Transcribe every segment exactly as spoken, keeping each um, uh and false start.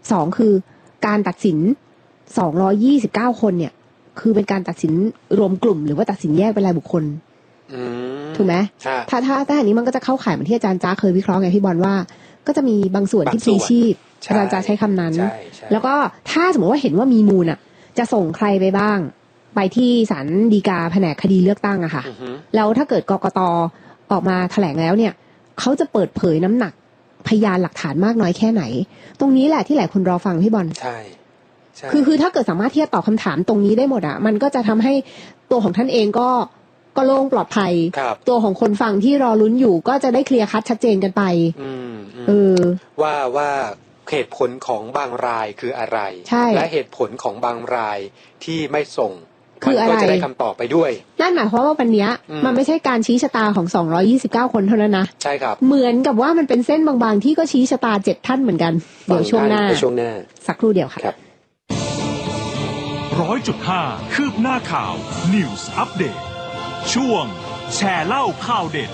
สองคือการตัดสินสองร้อยยี่สิบเก้าคนเนี่ยคือเป็นการตัดสินรวมกลุ่มหรือว่าตัดสินแยกเป็นรายบุคคลถูกไหมถ้าถ้าถ้าอันนี้มันก็จะเข้าข่ายเหมือนที่อาจารย์จ้าเคยวิเคราะห์ไงพี่บอลว่าก็จะมีบางส่วนที่พลีชีพอาจารย์จ้าใช้คำนั้นแล้วก็ถ้าสมมติว่าเห็นว่ามีมูลอ่ะจะส่งใครไปบ้างไปที่ศาลฎีกาแผนกคดีเลือกตั้งอะค่ะแล้วถ้าเกิดกกต.ออกมาแถลงแล้วเนี่ยเขาจะเปิดเผยน้ำหนักพยานหลักฐานมากน้อยแค่ไหนตรงนี้แหละที่หลายคนรอฟังพี่บอลใช่คือคือถ้าเกิดสามารถที่จะตอบคำถามตรงนี้ได้หมดอะมันก็จะทำให้ตัวของท่านเองก็ก็โล่งปลอดภัยตัวของคนฟังที่รอลุ้นอยู่ก็จะได้เคลียร์คัดชัดเจนกันไปเออว่าว่าเหตุผลของบางรายคืออะไรและเหตุผลของบางรายที่ไม่ส่งคืออะไรก็จะได้คำตอบไปด้วยนั่นหมายความว่าวันนี้มันไม่ใช่การชี้ชะตาของสองร้อยยี่สิบเก้าคนเท่านั้นนะใช่ครับเหมือนกับว่ามันเป็นเส้นบางๆที่ก็ชี้ชะตาเจ็ดท่านเหมือนกันเดี๋ยวช่วงหน้าช่วงหน้าสักครู่เดียวค่ะร้อยจุดห้าคืบหน้าข่าว News Update ช่วงแชร์เล่าข่าวเด็ด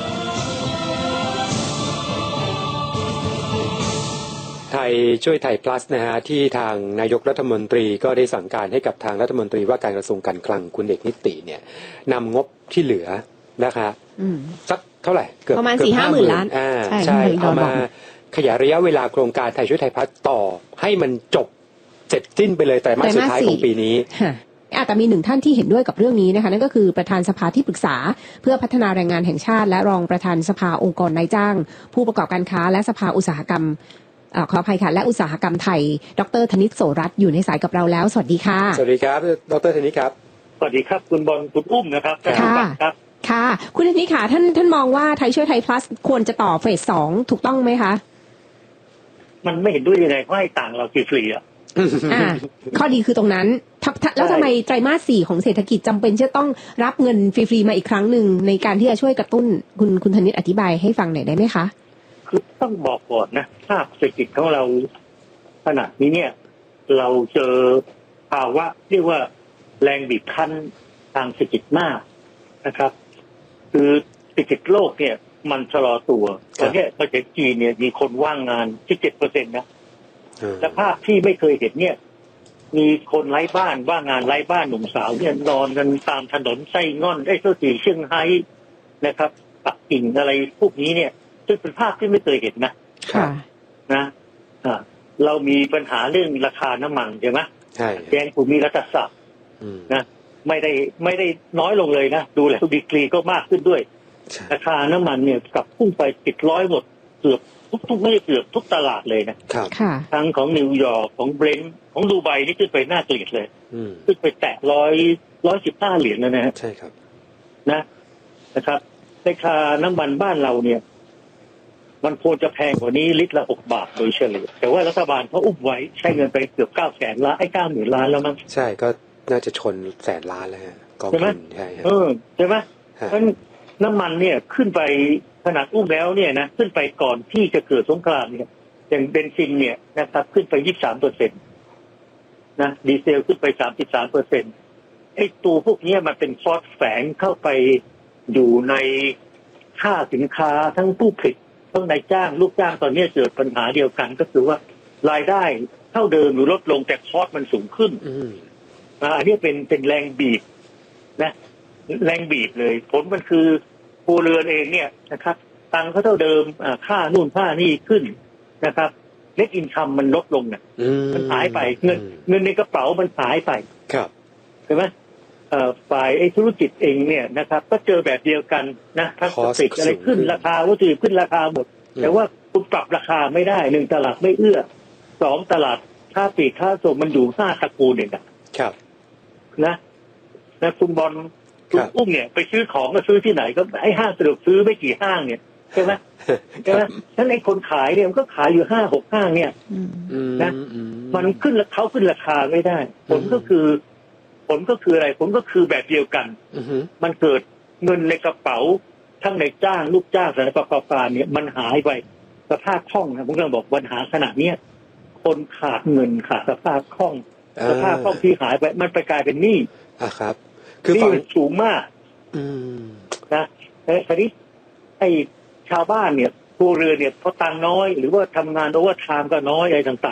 ไทยช่วยไทย plus นะฮะที่ทางนายกรัฐมนตรีก็ได้สั่งการให้กับทางรัฐมนตรีว่าการกระทรวงการคลังคุณเอกนิติเนี่ยนำงบที่เหลือนะคะสักเท่าไหร่เกือบประมาณ สี่ห้าหมื่นล้านอ่าใช่เอามาขยายระยะเวลาโครงการไทยช่วยไทย plus ต่อให้มันจบเสร็จสิ้นไปเลยไตรมาสสุดท้ายของปีนี้อาจจะมีหนึ่งท่านที่เห็นด้วยกับเรื่องนี้นะคะนั่นก็คือประธานสภาที่ปรึกษาเพื่อพัฒนาแรงงานแห่งชาติและรองประธานสภาองค์กรนายจ้างผู้ประกอบการค้าและสภาอุตสาหกรรมขออภัยค่ะและอุตสาหกรรมไทยดร.ธนิตโสรัตน์อยู่ในสายกับเราแล้วสวัสดีค่ะสวัสดีครับดร.ธนิตครับสวัสดีครับคุณบอลคุณอุ้มนะครับค่ะค่ะคุณธนิตค่ะท่านท่านมองว่าไทยช่วยไทย plus ควรจะต่อเฟสสองถูกต้องไหมคะมันไม่เห็นด้วยยังไงเพราะให้ต่างเราฟรีๆอ่ะอ่าข้อดีคือตรงนั้นแล้วทำไมไตรมาสสี่ของเศรษฐกิจจำเป็นจะต้องรับเงินฟรีๆมาอีกครั้งหนึ่งในการที่จะช่วยกระตุ้นคุณคุณธนิตอธิบายให้ฟังหน่อยได้ไหมคะคือต้องบอกก่อนนะภาพเศรษฐกิจของเราขณะนี้เนี่ยเราเจอภาวะเรียกว่าแรงบีบคั้นทางเศรษฐกิจมากนะครับคือเศรษฐกิจโลกเนี่ยมันชะลอตัวตอนนี้ประเทศจีนเนี่ยมีคนว่างงานที่เจ็ดเปอร์เซ็นต์นะแต่ภาพที่ไม่เคยเห็นเนี่ยมีคนไร้บ้านว่างงานไร้บ้านหนุ่มสาวเนี่ยนอนกันตามถนนไส้ง่อนไอ้เจ้าสีเชียงไฮ้นะครับปักกิ่งอะไรพวกนี้เนี่ยซึ่งเป็นภาพที่ไม่เคยเห็นนะนะเรามีปัญหาเรื่องราคาน้ำมันใช่ไหมใช่แย่งภูมิรัฐศาสตร์นะไม่ได้ไม่ได้น้อยลงเลยนะดูแล้วดีกรีก็มากขึ้นด้วยราคาน้ำมันเนี่ยกลับพุ่งไปติดร้อยหมดเกือบทุกทุกไม่เกือบทุกตลาดเลยนะครับทั้งของนิวยอร์กของเบรนท์ของดูไบนี่ขึ้นไปหน้าเกลียดเลยขึ้นไปแตะร้อยร้อยสิบห้าเหรียญแล้วนะฮะใช่ครับนะนะครับราคาน้ำมันบ้านเราเนี่ยมันควรจะแพงกว่านี้ลิตรละหกบาทโดยเฉลี่ยแต่ว่ารัฐบาลเขาอุ้มไว้ใช้เงินไปเกือบเก้าแสนล้านไอ้เก้าหมื่นล้านแล้วมั้งใช่ก็น่าจะชนแสนล้านแล้วฮะกองทุนใช่เออใช่ไหมเพราะน้ำมันเนี่ยขึ้นไปขนาดอุ้มแล้วเนี่ยนะขึ้นไปก่อนที่จะเกิดสงครามเนี่ยอย่างเบนซินเนี่ยนะครับขึ้นไปยี่สิบสามเปอร์เซ็นต์นะดีเซลขึ้นไปสามสิบสามเปอร์เซ็นต์ไอ้ตัวพวกนี้มันเป็นคอสแฝงเข้าไปอยู่ในค่าสินค้าทั้งผู้ผลิตทั้งนายจ้างลูกจ้างตอนนี้เกิดปัญหาเดียวกันก็คือว่ารายได้เท่าเดิมหรือลดลงแต่คอสมันสูงขึ้นอ่าอันนี้เป็นเป็นแรงบีบนะแรงบีบเลยผลมันคือครัวเรือนเองเนี่ยนะครับตังค์เขาเท่าเดิมอ่าค่านู่นค่านี่ขึ้นนะครับเน็ตอินคัมมันลดลงเนี่ยมันหายไปเงินเงินในกระเป๋ามันหายไปครับใช่ไหมฝ่ายไอ้ธุรกิจเองเนี่ยนะครับก็เจอแบบเดียวกันนะทั้งสิกอะไรขึ้นราคาวัตถุดิบขึ้นราคาหมดแต่ว่าคุณปรับราคาไม่ได้หนึ่งตลาดไม่เอื้อสองตลาดค่าปลีกค่าส่งมันอยู่ห้าตระกูลเนี่ยครับนะนะคุณบอลคุณอุ้มเนี่ยไปซื้อของก็ซื้อที่ไหนก็ไอ้ห้างสะดวกซื้อไม่กี่ห้างเนี่ยใช่ไหมใช่ไหมฉะนั้นไอ้คนขายเนี่ยมันก็ขายอยู่ห้าหกห้างเนี่ยนะมันขึ้นแล้วเขาขึ้นราคาไม่ได้ผลก็คือผลก็คืออะไรผลก็คือแบบเดียวกันมันเกิดเงินในกระเป๋าทั้งในจ้างลูกจ้างสถานประกอบการเนี่ยมันหายไปสภาพคล่องนะผมกำลังบอกปัญหาขนาดเนี้ยคนขาดเงินขาดสภาพคล่องสภาพคล่องที่หายไปมันไปกลายเป็นหนี้อ่ะครับคือมันสูงมากนะแต่ทีนี้ไอ้ชาวบ้านเนี่ยครัวเรือนเนี่ยเพราะตังน้อยหรือว่าทำงานโอเวอร์ไทม์ก็น้อยอะไรต่างๆ